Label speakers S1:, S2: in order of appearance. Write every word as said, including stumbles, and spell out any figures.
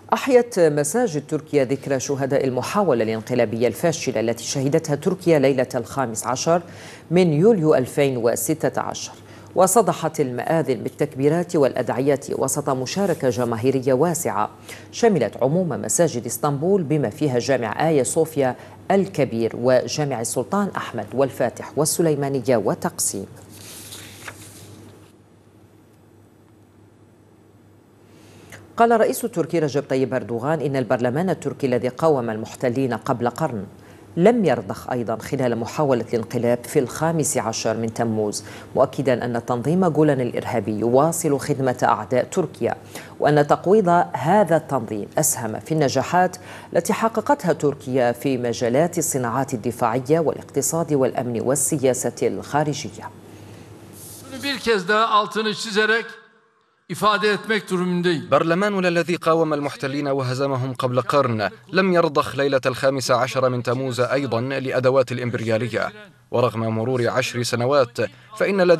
S1: أحيت مساجد تركيا ذكرى شهداء المحاولة الانقلابية الفاشلة التي شهدتها تركيا ليلة الخامس عشر من يوليو ألفين وستة عشر، وصدحت المآذن بالتكبيرات والأدعيات وسط مشاركة جماهيرية واسعة شملت عموم مساجد اسطنبول بما فيها جامع آيا صوفيا الكبير وجامع السلطان أحمد والفاتح والسليمانية وتقسيم. قال رئيس تركيا رجب طيب أردوغان إن البرلمان التركي الذي قاوم المحتلين قبل قرن لم يرضخ أيضا خلال محاولة الانقلاب في الخامس عشر من تموز، مؤكدا أن تنظيم جولان الإرهابي يواصل خدمة أعداء تركيا، وأن تقويض هذا التنظيم أسهم في النجاحات التي حققتها تركيا في مجالات الصناعات الدفاعية والاقتصاد والأمن والسياسة الخارجية.
S2: برلماننا الذي قاوم المحتلين وهزمهم قبل قرن لم يرضخ ليلة الخامس عشر من تموز أيضا لأدوات الإمبريالية، ورغم مرور عشر سنوات فإن